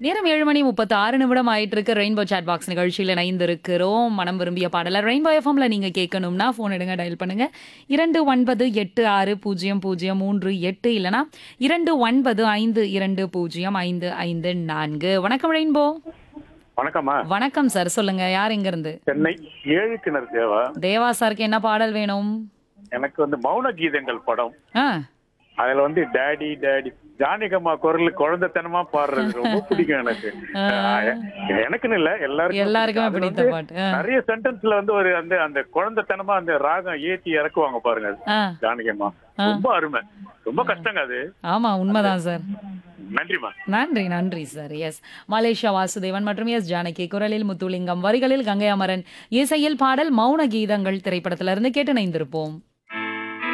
நேரம் 7:36 ஆயிட்டு இருக்கு. ரெயின்போ சாட் பாக்ஸ் நிகழ்ச்சியில இணைந்திருக்கிறோம். மனம் விரும்பிய பாடல ரெயின்போ எஃப்எம்ல நீங்க கேட்கணும்னா ஃபோன் எடுங்க, டயல் பண்ணுங்க. 29860038 இல்லனா 2952205554. வணக்கம் ரெயின்போ. வணக்கம்மா. வணக்கம் சார். சொல்லுங்க. யார் எங்க இருந்து? சென்னை ஏழுக்கிணர் தேவா. தேவா சாருக்கு என்ன பாடல் வேணும்? எனக்கு மௌன கீதங்கள் படம். ஆ. அதுல டாடி டாடி ஜானகம்மா குரல் குழந்தைத்தனமா பாடுறது ரொம்ப பிடிக்கும் எனக்கு. எனக்குன்னு இல்ல, எல்லாருக்குமே அதுல பிடித்த பாட்டு. நிறைய சென்டென்ஸ்ல ஒரு அந்த குழந்தைத்தனமா அந்த ராகம் ஏத்தி இறக்குவாங்க பாருங்க. அது ஆ. ஜானகம்மா ரொம்ப அருமை. ரொம்ப கஷ்டங்க அது. ஆமா, உண்மைதான் சார். நன்றிமா. நன்றி நன்றி சார். எஸ், மலேசியா வாசுதேவன் மற்றும் எஸ் ஜானகி குரலில் முத்துலிங்கம், வரிகளில் கங்கை அமரன், இசையில் பாடல் மௌன கீதங்கள் திரைப்படத்திலிருந்து கேட்டு இணைந்திருப்போம்.